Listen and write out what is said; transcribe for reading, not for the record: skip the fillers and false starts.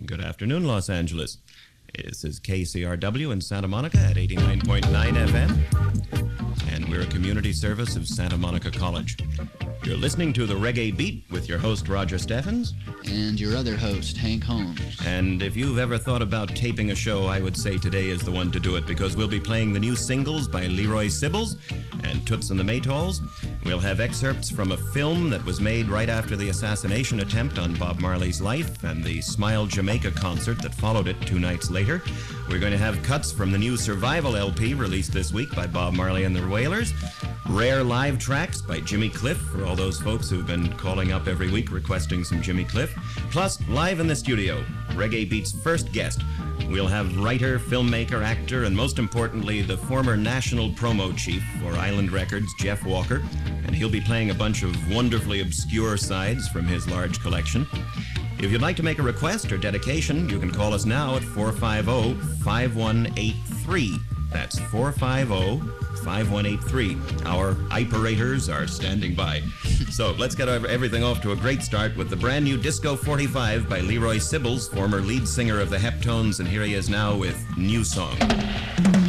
Good afternoon, Los Angeles. This is KCRW in Santa Monica at 89.9 FM, and we're a community service of Santa Monica College. You're listening to the Reggae Beat with your host, Roger Steffens. And your other host, Hank Holmes. And if you've ever thought about taping a show, I would say today is the one to do it, because we'll be playing the new singles by Leroy Sibbles and Toots and the Maytals. We'll have excerpts from a film that was made right after the assassination attempt on Bob Marley's life and the Smile Jamaica concert that followed it 2 nights later. We're going to have cuts from the new Survival LP released this week by Bob Marley and the Wailers. Rare live tracks by Jimmy Cliff, for all those folks who've been calling up every week requesting some Jimmy Cliff. Plus, live in the studio, Reggae Beat's first guest. We'll have writer, filmmaker, actor, and most importantly, the former national promo chief for Island Records, Jeff Walker, and he'll be playing a bunch of wonderfully obscure sides from his large collection. If you'd like to make a request or dedication, you can call us now at 450-5183. That's 450-5183. Our operators are standing by. So let's get everything off to a great start with the brand new Disco 45 by Leroy Sibbles, former lead singer of the Heptones, and here he is now with New Song.